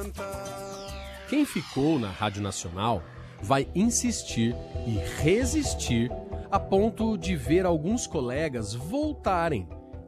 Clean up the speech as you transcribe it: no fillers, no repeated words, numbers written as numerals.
Quem ficou na Rádio Nacional vai insistir e resistir a ponto de ver alguns colegas voltarem